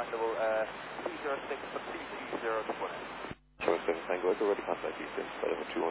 double 206 for 320 double 8. Charlie 7 Tango, I've already contacted Houston, 721.